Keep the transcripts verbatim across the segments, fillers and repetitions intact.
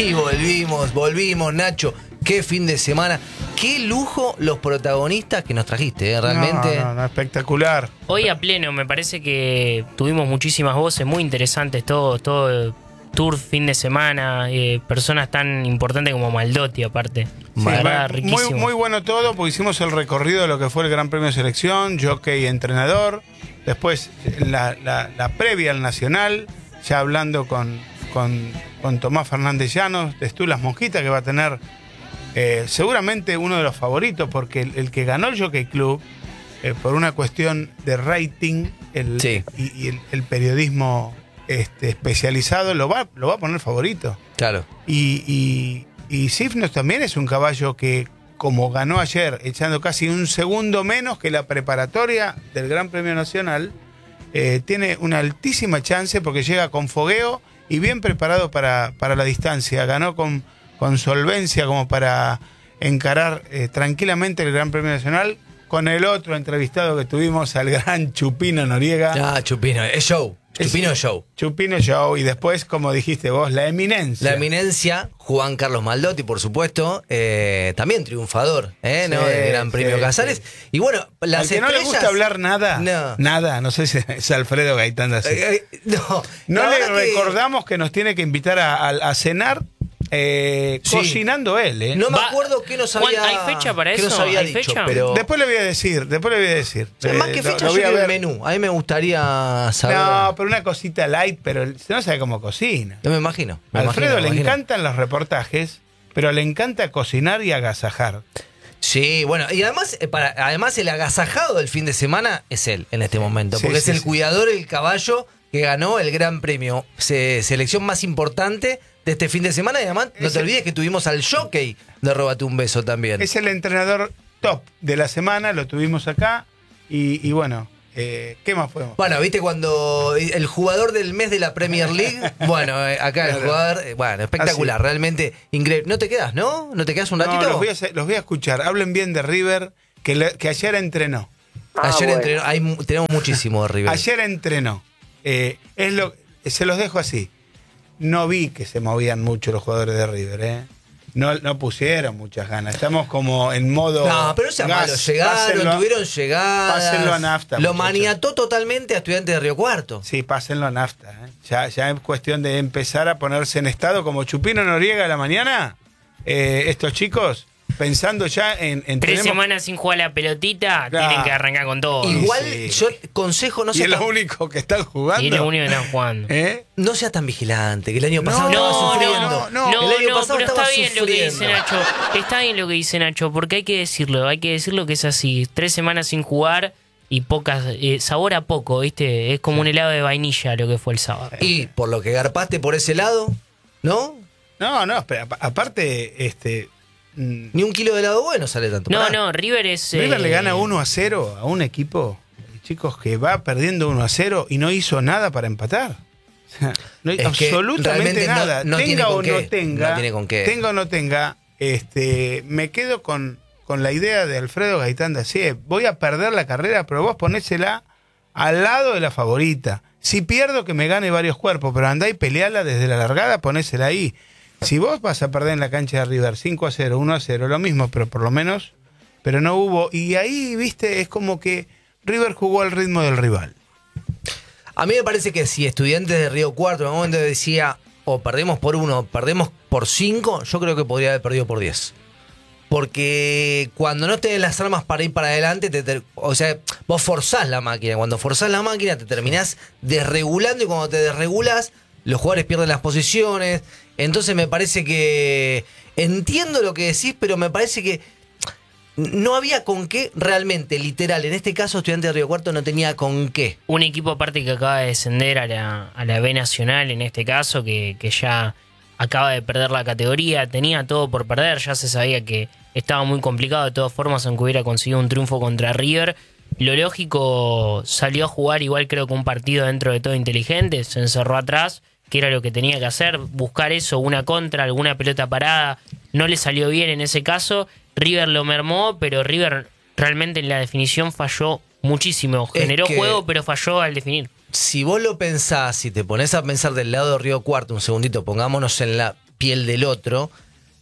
Sí, volvimos, volvimos, Nacho. Qué fin de semana. Qué lujo los protagonistas que nos trajiste, ¿eh? Realmente. No, no, no, espectacular. Hoy a pleno, me parece que tuvimos muchísimas voces muy interesantes, todo, todo tour, fin de semana, eh, personas tan importantes como Maldotti, aparte. Sí, La verdad, muy, riquísimo. muy bueno todo, porque hicimos el recorrido de lo que fue el Gran Premio de Selección, jockey y entrenador. Después la, la, la previa al Nacional, ya hablando con, con, con Tomás Fernández Llanos, de Estulas Monjita, que va a tener eh, seguramente uno de los favoritos, porque el, el que ganó el Jockey Club, eh, por una cuestión de rating el, Sí. y, y el, el periodismo este, especializado, lo va, lo va a poner favorito. Claro. Y, y, y Sifnos también es un caballo que, como ganó ayer, echando casi un segundo menos que la preparatoria del Gran Premio Nacional, eh, tiene una altísima chance porque llega con fogueo y bien preparado para, para la distancia. Ganó con, con solvencia como para encarar eh, tranquilamente el Gran Premio Nacional con el otro entrevistado que tuvimos, al gran Chupino Noriega. Ah, Chupino, es show. Chupino es show. Chupino Show, y después, como dijiste vos, la eminencia. La eminencia, Juan Carlos Maldotti, por supuesto, eh, también triunfador, ¿eh? Sí, ¿no? Del Gran Premio sí, Casares. sí. Y bueno, las Al que no le estrellas- gusta hablar nada, No. nada, no sé si es Alfredo Gaitán de así. Eh, eh, no, No la le verdad que recordamos que nos tiene que invitar a, a- a cenar eh, Sí. cocinando él, ¿eh? No me Va- acuerdo qué nos ¿Cuán- había. hay fecha para qué nos eso? había ¿Hay dicho, fecha? pero. Después le voy a decir, después le voy a decir. O sea, más Eh, que lo- fecha, lo yo voy a quiero el ver. menú. A mí me gustaría saber. No, pero una cosita light, pero él no sabe cómo cocina. No me imagino. me A Alfredo imagino, me le imagino. encantan los reportajes, pero le encanta cocinar y agasajar. Sí, bueno, y además, eh, para, además el agasajado del fin de semana es él en este momento, Sí, porque sí, es el sí. cuidador, el caballo que ganó el Gran Premio, se- selección más importante de este fin de semana. Y además, no Es te el- olvides que tuvimos al jockey de Róbate un Beso también. Es el entrenador top de la semana, lo tuvimos acá, y, y bueno, eh, ¿qué más podemos? Bueno, viste cuando el jugador del mes de la Premier League, bueno, eh, acá el Claro. jugador, eh, bueno, espectacular, Así. realmente increíble. ¿No te quedas, no? ¿No te quedas un No, ratito? los voy, a, hacer- los voy a escuchar. Hablen bien de River, que, le- que ayer entrenó. Ayer entrenó, hay mu- tenemos muchísimo de River. Ayer entrenó. Eh, es lo, se los dejo así. No vi que se movían mucho los jugadores de River, ¿eh? No, no pusieron muchas ganas. Estamos como en modo. No, pero no sea gas. malo, llegaron, Pásenlo- tuvieron llegadas. pásenlo a nafta, Lo muchachos. maniató totalmente a Estudiantes de Río Cuarto. Sí, pásenlo a nafta. ¿eh? Ya, ya es cuestión de empezar a ponerse en estado como Chupino Noriega a la mañana. Eh, estos chicos, pensando ya en. en Tres tenemos- semanas sin jugar la pelotita, Claro. tienen que arrancar con todo. Y- Igual, sí. yo consejo, no Y sea, es lo tan, único que están jugando. Y es lo único que están jugando. ¿Eh? no sea tan vigilante, que el año pasado No, estaba No, sufriendo. no, no, no, el año no, pasado pero estaba está bien lo que dice sufriendo. Nacho. Está bien lo que dice Nacho, porque hay que decirlo, hay que decirlo que es así. Tres semanas sin jugar y pocas, eh, sabor a poco, ¿viste? Es como un helado de vainilla lo que fue el sábado. Y por lo que garpaste por ese lado, ¿no? No, no, pero apa- aparte, este. mm, Ni un kilo de helado bueno sale tanto. No, Pará. no, River es... River eh, le gana uno a cero a un equipo, chicos, que va perdiendo uno a cero y no hizo nada para empatar. O sea, no hay Es que absolutamente realmente no- nada. no tiene tenga con o qué. no tenga, No tiene con qué. tenga o no tenga, este, me quedo con, con la idea de Alfredo Gaitán de así, voy a perder la carrera, pero vos ponésela al lado de la favorita. Si pierdo, que me gane varios cuerpos, pero andá y peleala desde la largada, ponésela ahí. Si vos vas a perder en la cancha de River cinco a cero, uno a cero, lo mismo, pero por lo menos, pero no hubo. Y ahí, viste, es como que River jugó al ritmo del rival. A mí me parece que si Estudiantes de Río Cuarto en un momento decía o perdemos por uno o perdemos por cinco, yo creo que podría haber perdido por diez. Porque cuando no tenés las armas para ir para adelante, te ter- o sea, vos forzás la máquina. Cuando forzás la máquina te terminás desregulando y cuando te desregulás, los jugadores pierden las posiciones. Entonces me parece que entiendo lo que decís, pero me parece que no había con qué realmente, literal. En este caso, Estudiantes de Río Cuarto no tenía con qué. Un equipo aparte que acaba de descender a la, a la B Nacional, en este caso, que, que ya acaba de perder la categoría, tenía todo por perder, ya se sabía que estaba muy complicado de todas formas, aunque hubiera conseguido un triunfo contra River. Lo lógico, salió a jugar igual creo que un partido dentro de todo inteligente, se encerró atrás, que era lo que tenía que hacer, buscar eso, una contra, alguna pelota parada, no le salió bien en ese caso, River lo mermó, pero River realmente en la definición falló muchísimo, Es generó que- juego pero falló al definir. Si vos lo pensás, si te pones a pensar del lado de Río Cuarto, un segundito, pongámonos en la piel del otro.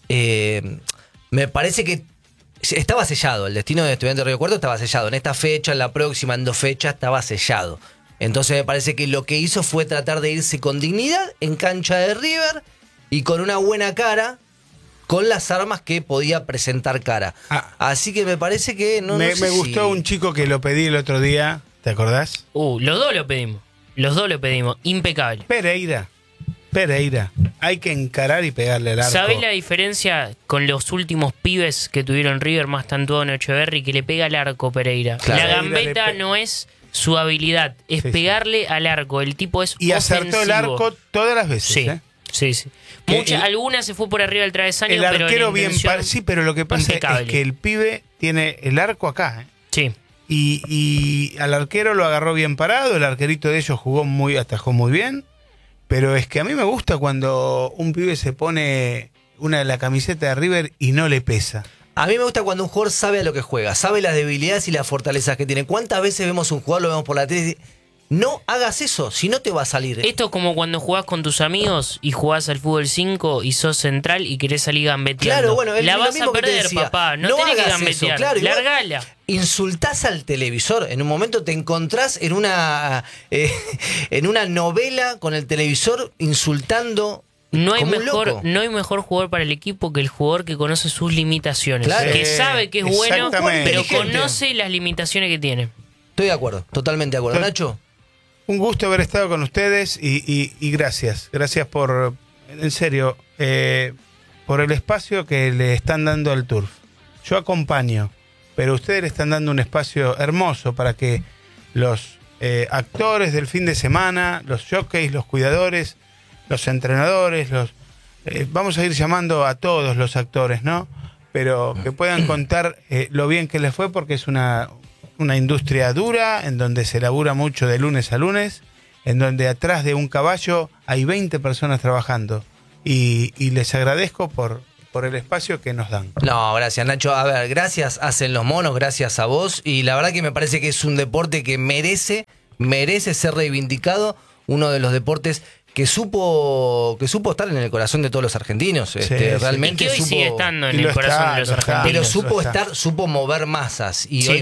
Eh, me parece que estaba sellado. El destino de Estudiantes de Río Cuarto estaba sellado. En esta fecha, en la próxima, en dos fechas, estaba sellado. Entonces me parece que lo que hizo fue tratar de irse con dignidad en cancha de River y con una buena cara, con las armas que podía presentar cara. Ah, Así que me parece que no, me, no sé me gustó si... un chico que lo pedí el otro día, ¿te acordás? Uh, los dos lo pedimos. Los dos lo pedimos. Impecable. Pereira. Pereira. Hay que encarar y pegarle el arco. ¿Sabés la diferencia con los últimos pibes que tuvieron River, más Tantuono, Echeverri, que le pega al arco Pereira? Claro. La gambeta Pereira no es su habilidad, es sí, pegarle sí. al arco. El tipo es y ofensivo. acertó el arco todas las veces. Sí, ¿eh? sí, sí. Mucha, alguna se fue por arriba del travesaño, el arquero pero bien par- sí, pero lo que pasa impecable. Es que el pibe tiene el arco acá, ¿eh? Sí. Y, y al arquero lo agarró bien parado, el arquerito de ellos jugó muy, atajó muy bien, pero es que a mí me gusta cuando un pibe se pone una de la camiseta de River y no le pesa. A mí me gusta cuando un jugador sabe a lo que juega, sabe las debilidades y las fortalezas que tiene. ¿Cuántas veces vemos un jugador, lo vemos por la tele? No hagas eso, si no te va a salir. Esto es como cuando jugás con tus amigos y jugás al fútbol cinco y sos central y querés salir gambeteando. Claro, bueno, la lo vas mismo a perder, que te decía, papá. No, no tenés que hagas gambetear. Eso, claro, largala. Insultás al televisor. En un momento te encontrás en una, eh, en una novela con el televisor insultando. No hay, como un mejor, loco. no hay mejor jugador para el equipo que el jugador que conoce sus limitaciones. Claro. Que sabe que es bueno, pero Inteligente. conoce las limitaciones que tiene. Estoy de acuerdo, totalmente de acuerdo. Pero, Nacho. Un gusto haber estado con ustedes y, y, y gracias. Gracias por, en serio, eh, por el espacio que le están dando al Turf. Yo acompaño, pero ustedes le están dando un espacio hermoso para que los eh, actores del fin de semana, los jockeys, los cuidadores, los entrenadores, los eh, vamos a ir llamando a todos los actores, ¿no? Pero que puedan contar eh, lo bien que les fue, porque es una... una industria dura, en donde se labura mucho de lunes a lunes, en donde atrás de un caballo hay veinte personas trabajando. Y, y les agradezco por, por el espacio que nos dan. No, gracias, Nacho. A ver, gracias hacen los monos, gracias a vos. Y la verdad que me parece que es un deporte que merece, merece ser reivindicado. Uno de los deportes que supo que supo estar en el corazón de todos los argentinos. Sí, este, sí. realmente y que hoy supo, sigue estando en y el lo corazón está, de los lo está. argentinos. pero Eso supo está. estar, supo mover masas. Y Sí. hoy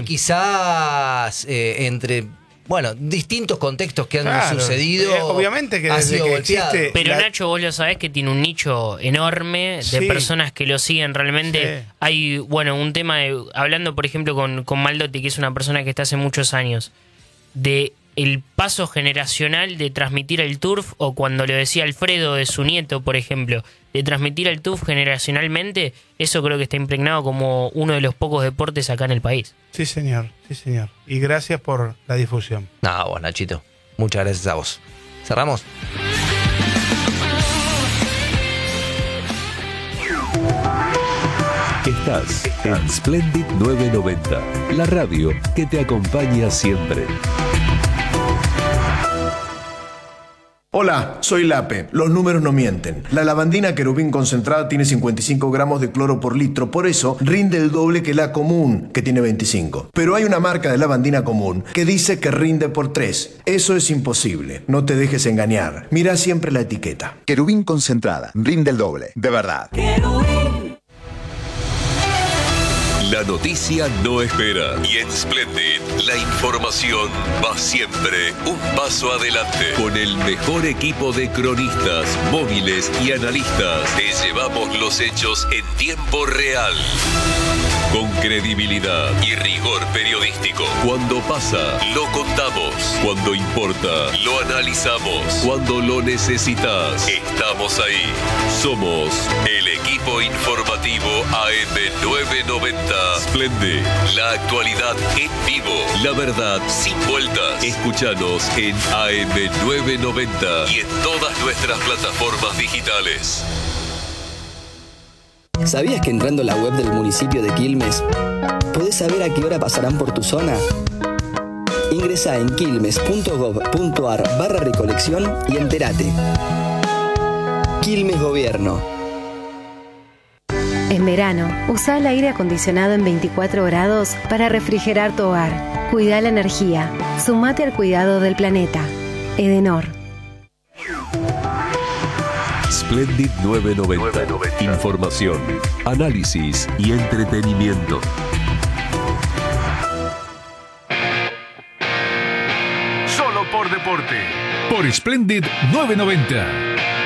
quizás eh, entre bueno, distintos contextos que han Claro. sucedido. Eh, obviamente que ha desde sido que golpeado. existe- Pero La- Nacho, vos lo sabés que tiene un nicho enorme de Sí. personas que lo siguen realmente. Sí. Hay, bueno, un tema de, hablando por ejemplo con, con Maldotti, que es una persona que está hace muchos años, de el paso generacional de transmitir el turf, o cuando lo decía Alfredo de su nieto, por ejemplo, de transmitir el turf generacionalmente, eso creo que está impregnado como uno de los pocos deportes acá en el país. Sí, señor, sí, señor. Y gracias por la difusión. No, bueno, Nachito, muchas gracias a vos. ¿Cerramos? Estás en Splendid novecientos noventa, la radio que te acompaña siempre. Hola, soy Lape. Los números no mienten. La lavandina querubín concentrada tiene cincuenta y cinco gramos de cloro por litro, por eso rinde el doble que la común, que tiene veinticinco. Pero hay una marca de lavandina común que dice que rinde por tres. Eso es imposible. No te dejes engañar. Mira siempre la etiqueta. Querubín concentrada, rinde el doble, de verdad. La noticia no espera y en Splendid la información va siempre un paso adelante. Con el mejor equipo de cronistas, móviles y analistas, te llevamos los hechos en tiempo real. Con credibilidad y rigor periodístico. Cuando pasa, lo contamos. Cuando importa, lo analizamos. Cuando lo necesitas, estamos ahí. Somos el equipo informativo A M novecientos noventa. Splendid, la actualidad en vivo. La verdad sin vueltas. Escúchanos en A M novecientos noventa y en todas nuestras plataformas digitales. ¿Sabías que entrando a la web del municipio de Quilmes podés saber a qué hora pasarán por tu zona? Ingresá en quilmes.gov.ar barra recolección y entérate. Quilmes Gobierno. En verano, usa el aire acondicionado en veinticuatro grados para refrigerar tu hogar. Cuida la energía. Sumate al cuidado del planeta. Edenor. Splendid novecientos noventa. Información, análisis y entretenimiento. Solo por deporte. Por Splendid novecientos noventa.